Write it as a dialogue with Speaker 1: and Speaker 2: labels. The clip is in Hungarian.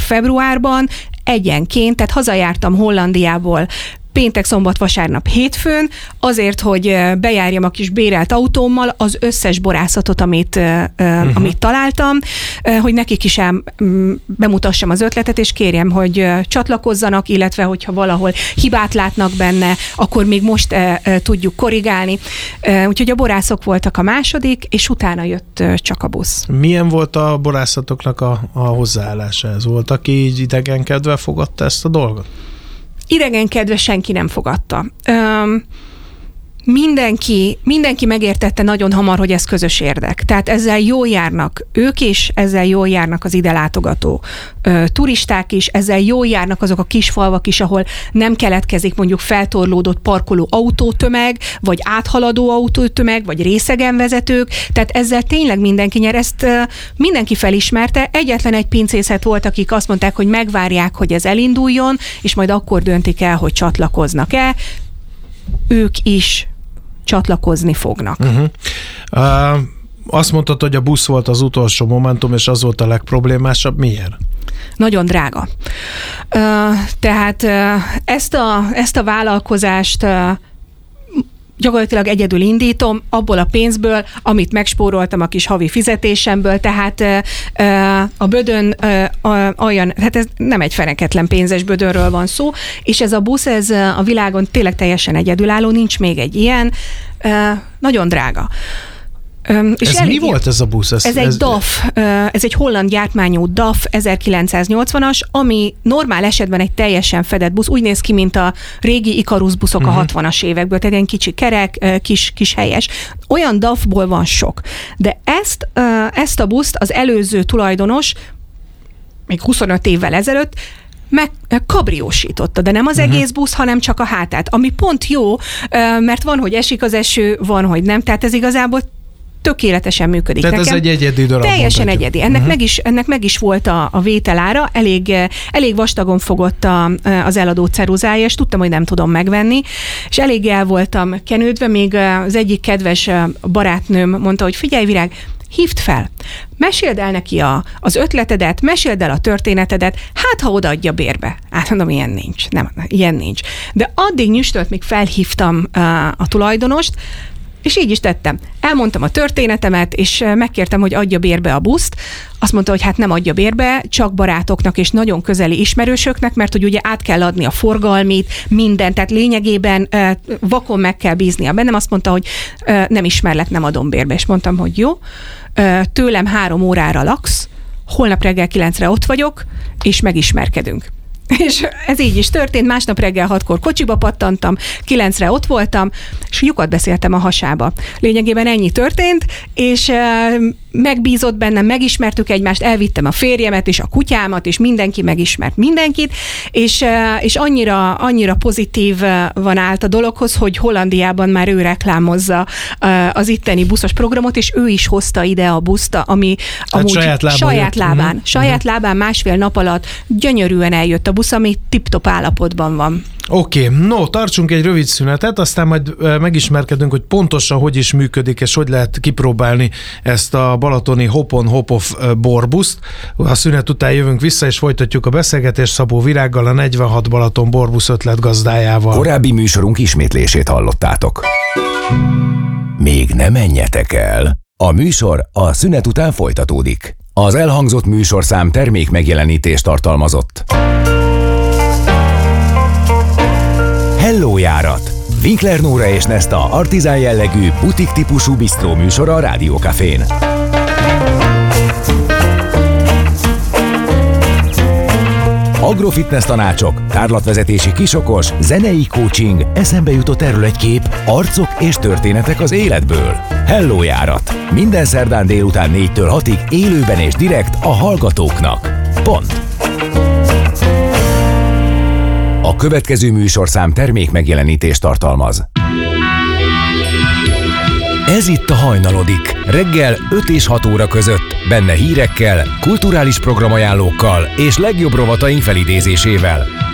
Speaker 1: februárban egyenként, tehát hazajártam Hollandiából péntek, szombat, vasárnap, hétfőn, azért, hogy bejárjam a kis bérelt autómmal az összes borászatot, amit találtam, hogy nekik is bemutassam az ötletet, és kérjem, hogy csatlakozzanak, illetve hogyha valahol hibát látnak benne, akkor még most tudjuk korrigálni. Úgyhogy a borászok voltak a második, és utána jött csak a busz.
Speaker 2: Milyen volt a borászatoknak a hozzáállása? Ez volt, aki így idegenkedve fogadta ezt a dolgot?
Speaker 1: Idegenkedve senki nem fogadta. Mindenki megértette nagyon hamar, hogy ez közös érdek. Tehát ezzel jól járnak ők is, ezzel jól járnak az ide látogató turisták is, ezzel jól járnak azok a kis falvak is, ahol nem keletkezik mondjuk feltorlódott parkoló autótömeg, vagy áthaladó autótömeg, vagy részegen vezetők. Tehát ezzel tényleg mindenki nyer. Ezt mindenki felismerte. Egyetlen egy pincészet volt, akik azt mondták, hogy megvárják, hogy ez elinduljon, és majd akkor döntik el, hogy csatlakoznak-e. Ők is csatlakozni fognak.
Speaker 2: Azt mondtad, hogy a busz volt az utolsó momentum, és az volt a legproblémásabb. Miért?
Speaker 1: Nagyon drága. Tehát ezt a vállalkozást gyakorlatilag egyedül indítom, abból a pénzből, amit megspóroltam a kis havi fizetésemből, tehát a Bödön olyan, hát ez nem egy feneketlen pénzes Bödönről van szó, és ez a busz, ez a világon tényleg teljesen egyedülálló, nincs még egy ilyen, nagyon drága.
Speaker 2: És mi volt ez a busz?
Speaker 1: Ez egy DAF, ez egy holland gyártmányú DAF 1980-as, ami normál esetben egy teljesen fedett busz, úgy néz ki, mint a régi Ikarus buszok a 60-as évekből, tehát ilyen kicsi kerek, kis helyes. Olyan DAF-ból van sok. De ezt a buszt az előző tulajdonos, még 25 évvel ezelőtt, kabriósította, de nem az egész busz, hanem csak a hátát, ami pont jó, mert van, hogy esik az eső, van, hogy nem, tehát ez igazából tökéletesen működik.
Speaker 2: Tehát
Speaker 1: nekem.
Speaker 2: Ez egy egyedi darab.
Speaker 1: Teljesen egyedi. Ennek meg is volt a vételára, elég vastagon fogott az eladó ceruzája, és tudtam, hogy nem tudom megvenni, és elég el voltam kenődve, még az egyik kedves barátnőm mondta, hogy figyelj, Virág, hívd fel, meséld el neki az ötletedet, meséld el a történetedet, hát ha odaadja bérbe. Hát mondom, ilyen nincs. De addig nyüstölt, míg felhívtam a tulajdonost, és így is tettem. Elmondtam a történetemet, és megkértem, hogy adja bérbe a buszt. Azt mondta, hogy hát nem adja bérbe, csak barátoknak és nagyon közeli ismerősöknek, mert hogy ugye át kell adni a forgalmit, mindent, tehát lényegében vakon meg kell bíznia bennem. Azt mondta, hogy nem ismerlek, nem adom bérbe. És mondtam, hogy jó, tőlem 3 órára laksz, holnap reggel 9-re ott vagyok, és megismerkedünk. És ez így is történt, másnap reggel 6-kor kocsiba pattantam, 9-re ott voltam, és lyukat beszéltem a hasába. Lényegében ennyi történt, és megbízott bennem, megismertük egymást, elvittem a férjemet és a kutyámat, és mindenki megismert mindenkit, és annyira pozitív van állt a dologhoz, hogy Hollandiában már ő reklámozza az itteni buszos programot, és ő is hozta ide a buszt, ami amúgy saját lábán 1,5 nap alatt gyönyörűen eljött a busz, ami tip-top állapotban van.
Speaker 2: Oké, no, tartsunk egy rövid szünetet, aztán majd megismerkedünk, hogy pontosan hogy is működik, és hogy lehet kipróbálni ezt a balatoni hop-on-hop-off borbuszt. A szünet után jövünk vissza, és folytatjuk a beszélgetést Szabó Virággal, a 46 Balaton borbusz ötletgazdájával.
Speaker 3: Korábbi műsorunk ismétlését hallottátok. Még ne menjetek el! A műsor a szünet után folytatódik. Az elhangzott műsorszám termék megjelenítést tartalmazott. Hello járat! Winkler Nóra és Nesta artizán jellegű, butik típusú bisztró műsora a Rádió Cafén. Agrofitness tanácsok, tárlatvezetési kisokos, zenei coaching, eszembe jutott erről egy kép, arcok és történetek az életből. Hello járat! Minden szerdán délután 4-től 6-ig élőben és direkt a hallgatóknak. Pont! A következő műsorszám termék megjelenítést tartalmaz. Ez itt a Hajnalodik. Reggel 5 és 6 óra között. Benne hírekkel, kulturális programajánlókkal és legjobb rovataink felidézésével.